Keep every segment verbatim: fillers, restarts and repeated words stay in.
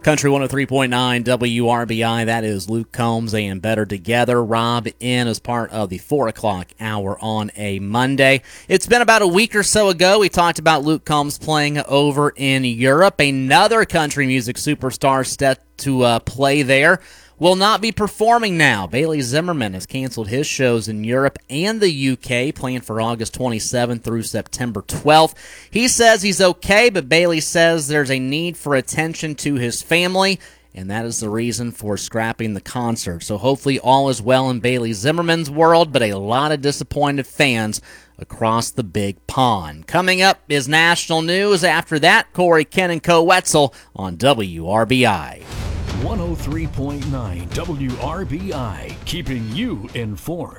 Country one oh three point nine W R B I, that is Luke Combs and Better Together. Rob in as part of the four o'clock hour on a Monday. It's been about a week or so ago. We talked about Luke Combs playing over in Europe. Another country music superstar set to uh, play there will not be performing now. Bailey Zimmerman has canceled his shows in Europe and the U K, planned for August twenty-seventh through September twelfth. He says he's okay, but Bailey says there's a need for attention to his family, and that is the reason for scrapping the concert. So hopefully all is well in Bailey Zimmerman's world, but a lot of disappointed fans across the big pond. Coming up is national news. After that, Corey Ken and Co. Wetzel on W R B I. one oh three point nine W R B I, keeping you informed.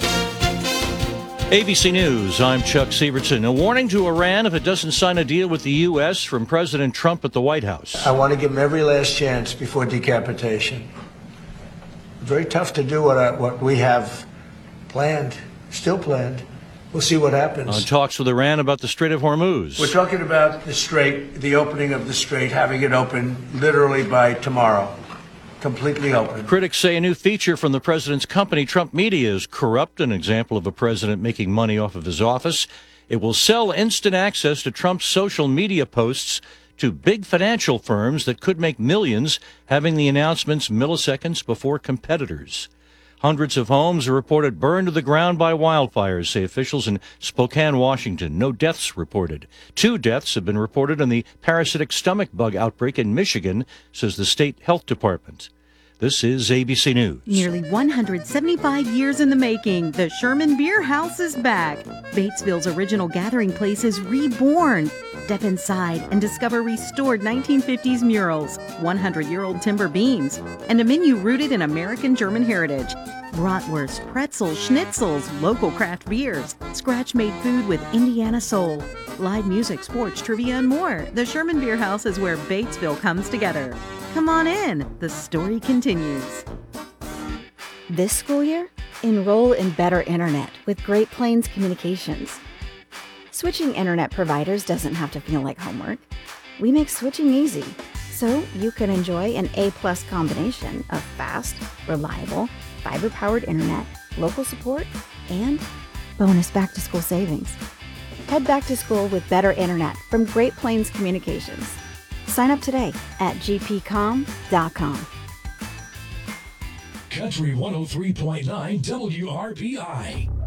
A B C News, I'm Chuck Sievertson. A warning to Iran if it doesn't sign a deal with the U S from President Trump at the White House. I want to give him every last chance before decapitation. Very tough to do what, I, what we have planned, still planned. We'll see what happens. On talks with Iran about the Strait of Hormuz. We're talking about the strait, the opening of the strait, having it open literally by tomorrow. Completely open. Critics say a new feature from the president's company, Trump Media, is corrupt, an example of a president making money off of his office. It will sell instant access to Trump's social media posts to big financial firms that could make millions, having the announcements milliseconds before competitors. Hundreds of homes are reported burned to the ground by wildfires, say officials in Spokane, Washington. No deaths reported. Two deaths have been reported in the parasitic stomach bug outbreak in Michigan, says the state health department. This is A B C News. Nearly one hundred seventy-five years in the making, the Sherman Beer House is back. Batesville's original gathering place is reborn. Step inside and discover restored nineteen fifties murals, one hundred year old timber beams, and a menu rooted in American German heritage. Bratwurst, pretzels, schnitzels, local craft beers, scratch-made food with Indiana soul, live music, sports, trivia, and more. The Sherman Beer House is where Batesville comes together. Come on in. The story continues. This school year, enroll in Better Internet with Great Plains Communications. Switching internet providers doesn't have to feel like homework. We make switching easy, so you can enjoy an A-plus combination of fast, reliable, fiber-powered internet, local support, and bonus back-to-school savings. Head back to school with Better Internet from Great Plains Communications. Sign up today at g p com dot com. Country one oh three point nine W R B I.